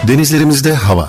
Denizlerimizde hava.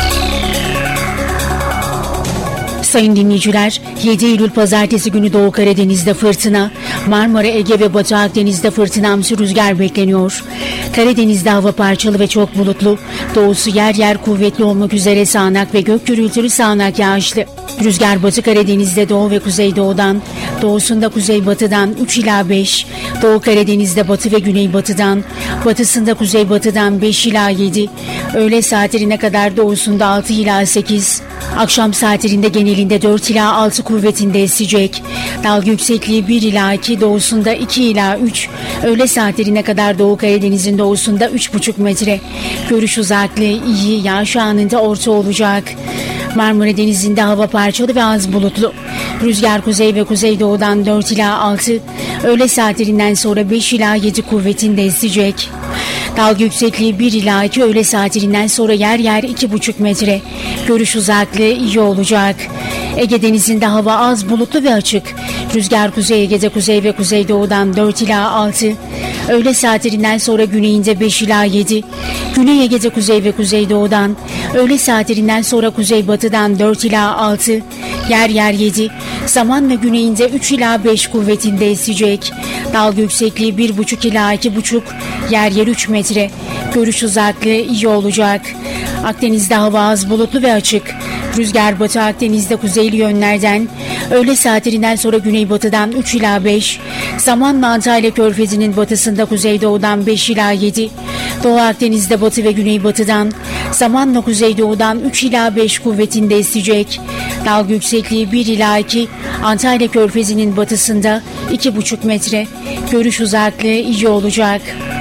Sayın dinleyiciler, 7 Eylül Pazartesi günü Doğu Karadeniz'de fırtına, Marmara, Ege ve Batı Akdeniz'de fırtınamsı rüzgar bekleniyor. Karadeniz'de hava parçalı ve çok bulutlu, doğusu yer yer kuvvetli olmak üzere sağanak ve gök gürültülü sağanak yağışlı. Rüzgar Batı Karadeniz'de doğu ve kuzeydoğudan, doğusunda kuzeybatıdan 3 ila 5, Doğu Karadeniz'de batı ve güneybatıdan, batısında kuzeybatıdan 5 ila 7, öğle saatlerine kadar doğusunda 6 ila 8, akşam saatlerinde genelinde 4 ila 6 kuvvetinde esecek. Dalga yüksekliği 1 ila 2, doğusunda 2 ila 3, öğle saatlerine kadar Doğu Karadeniz'in doğusunda 3,5 metre. Görüş uzaklığı iyi, yağış anında orta olacak. Marmara Denizi'nde hava parçalı ve az bulutlu. Rüzgar kuzey ve kuzeydoğudan 4 ila 6, öğle saatlerinden sonra 5 ila 7 kuvvetinde esecek. Dalga yüksekliği 1 ila 2, öğle saatlerinden sonra yer yer 2,5 metre. Görüş uzaklığı iyi olacak. Ege Denizi'nde hava az bulutlu ve açık. Rüzgar Kuzey Ege'de kuzey ve kuzeydoğudan 4 ila 6, öğle saatlerinden sonra güneyinde 5 ila 7, Güney Ege'de kuzey ve kuzeydoğudan, öğle saatlerinden sonra kuzeybatıdan 4 ila 6, yer yer 7, zaman ve güneyinde 3 ila 5 kuvvetinde esecek. Dalga yüksekliği 1,5 ila 2,5, yer yer 3 metre. Görüş uzaklığı iyi olacak. Akdeniz'de hava az bulutlu ve açık. Rüzgar Batı Akdeniz'de kuzeyli yönlerden, öğle saatlerinden sonra güneybatıdan 3 ila 5, zamanla Antalya Körfezi'nin batısında kuzeydoğudan 5 ila 7, Doğu Akdeniz'de batı ve güneybatıdan, zamanla kuzeydoğudan 3 ila 5 kuvvetinde esecek. Dalga yüksekliği 1 ila 2, Antalya Körfezi'nin batısında 2,5 metre. Görüş uzaklığı iyi olacak.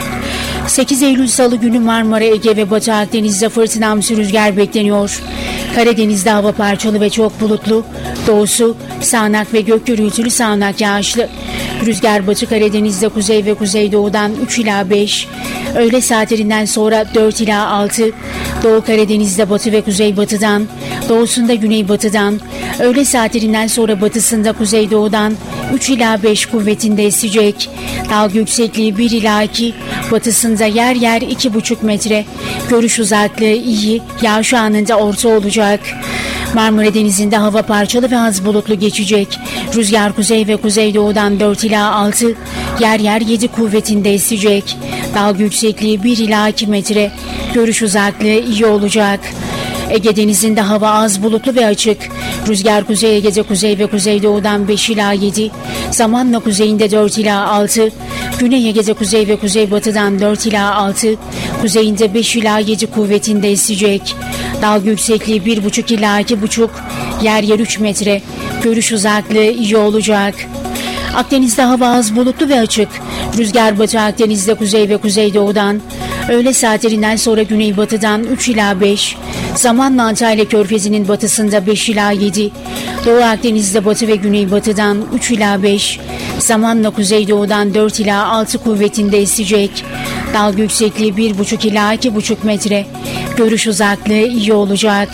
8 Eylül Salı günü Marmara, Ege ve Batı Akdeniz'de fırtınamsı rüzgar bekleniyor. Karadeniz'de hava parçalı ve çok bulutlu, doğusu sağanak ve gök gürültülü sağanak yağışlı. Rüzgar Batı Karadeniz'de kuzey ve kuzeydoğudan 3 ila 5, öğle saatlerinden sonra 4 ila 6, Doğu Karadeniz'de batı ve kuzeybatıdan, doğusunda güneybatıdan, öğle saatlerinden sonra batısında kuzeydoğudan 3 ila 5 kuvvetinde esecek. Dalga yüksekliği 1 ila 2, batısında yer yer 2,5 metre. Görüş uzaklığı iyi, yağış anında orta olacak. Marmara Denizi'nde hava parçalı ve az bulutlu geçecek. Rüzgar kuzey ve kuzeydoğudan 4 ila 6, yer yer 7 kuvvetinde esecek. Dalga yüksekliği 1 ila 2 metre. Görüş uzaklığı iyi olacak. Ege Denizi'nde hava az bulutlu ve açık. Rüzgar Kuzey Ege'de kuzey ve kuzeydoğudan 5 ila 7, zamanla kuzeyinde 4 ila 6, Güney Ege'de kuzey ve kuzeybatıdan 4 ila 6, kuzeyinde 5 ila 7 kuvvetinde esecek. Dalga yüksekliği 1,5 ila 2,5, yer yer 3 metre. Görüş uzaklığı iyi olacak. Akdeniz'de hava az bulutlu ve açık. Rüzgar Batı Akdeniz'de kuzey ve kuzeydoğudan, öğle saatlerinden sonra güneybatıdan 3 ila 5, zamanla Antalya Körfezi'nin batısında 5 ila 7, Doğu Akdeniz'de batı ve güneybatıdan 3 ila 5, zamanla kuzeydoğudan 4 ila 6 kuvvetinde esecek. Dalga yüksekliği 1,5 ila 2,5 metre. Görüş uzaklığı iyi olacak.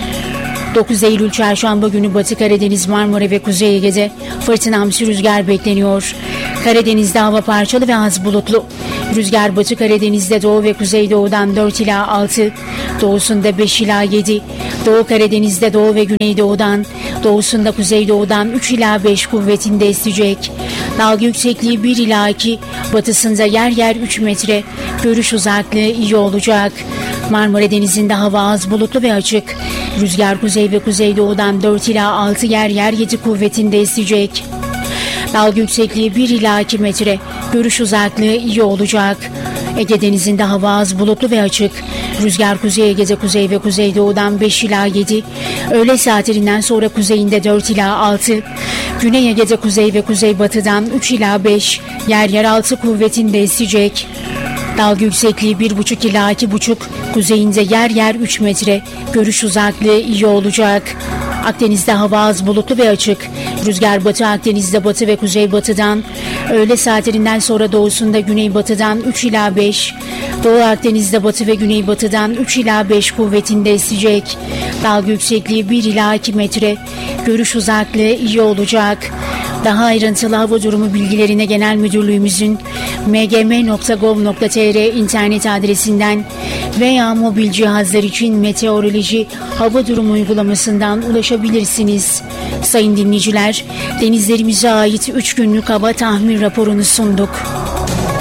9 Eylül Çarşamba günü Batı Karadeniz, Marmara ve Kuzey Ege'de fırtınamsı rüzgar bekleniyor. Karadeniz'de hava parçalı ve az bulutlu. Rüzgar Batı Karadeniz'de doğu ve kuzeydoğudan 4 ila 6, doğusunda 5 ila 7, Doğu Karadeniz'de doğu ve güneydoğudan, doğusunda kuzeydoğudan 3 ila 5 kuvvetinde esecek. Dalga yüksekliği 1 ila 2, batısında yer yer 3 metre. Görüş uzaklığı iyi olacak. Marmara Denizi'nde hava az bulutlu ve açık. Rüzgar kuzey ve kuzeydoğudan 4 ila 6, yer yer 7 kuvvetinde esecek. Dalga yüksekliği 1 ila 2 metre. Görüş uzaklığı iyi olacak. Ege Denizi'nde hava az bulutlu ve açık. Rüzgar Kuzey Ege'de kuzey ve kuzeydoğudan 5 ila 7, öğle saatlerinden sonra kuzeyinde 4 ila 6, Güney Ege'de kuzey ve kuzeybatıdan 3 ila 5, yer yer 6 kuvvetinde esecek. Dalga yüksekliği 1,5 ila 2,5, kuzeyinde yer yer 3 metre. Görüş uzaklığı iyi olacak. Akdeniz'de hava az bulutlu ve açık. Rüzgar Batı Akdeniz'de batı ve kuzeybatıdan, öğle saatlerinden sonra doğusunda güneybatıdan 3 ila 5, Doğu Akdeniz'de batı ve güneybatıdan 3 ila 5 kuvvetinde esecek. Dalga yüksekliği 1 ila 2 metre. Görüş uzaklığı iyi olacak. Daha ayrıntılı hava durumu bilgilerine Genel Müdürlüğümüzün mgm.gov.tr internet adresinden veya mobil cihazlar için meteoroloji hava durumu uygulamasından ulaşabilirsiniz. Sayın dinleyiciler, denizlerimize ait 3 günlük hava tahmin raporunu sunduk.